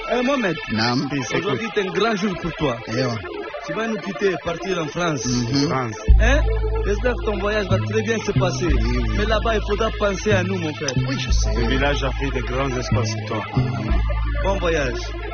Mohamed, Naam. aujourd'hui c'est un grand jour pour toi. Tu vas nous quitter, partir en France. France. Hein? J'espère que ton voyage va très bien se passer. Mais là-bas, il faudra penser à nous, mon frère. Oui, je sais. Le village a fait de grands espoirs sur toi. Bon voyage.